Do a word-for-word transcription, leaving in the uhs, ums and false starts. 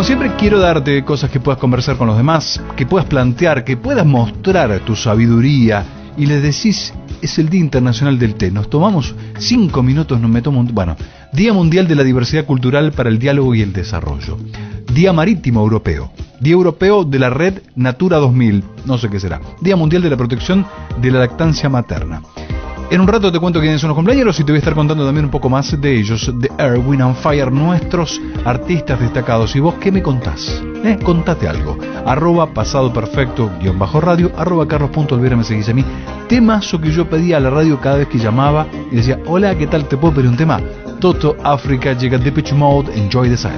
siempre quiero darte cosas que puedas conversar con los demás, que puedas plantear, que puedas mostrar tu sabiduría y les decís, es el Día Internacional del Té. Nos tomamos cinco minutos, no me tomo un... Bueno, Día Mundial de la Diversidad Cultural para el Diálogo y el Desarrollo. Día Marítimo Europeo. Día Europeo de la Red Natura dos mil, no sé qué será. Día Mundial de la Protección de la Lactancia Materna. En un rato te cuento quiénes son los compañeros y te voy a estar contando también un poco más de ellos, de Earth, Wind and Fire, nuestros artistas destacados. ¿Y vos qué me contás? ¿Eh? Contate algo. Arroba pasado perfecto, guión bajo radio, arroba carlos.olvera, me seguís a mí. Temazo que yo pedía a la radio cada vez que llamaba y decía, hola, ¿qué tal? ¿Te puedo pedir un tema? Toto, África, llega Depeche Mode, Enjoy the Silence.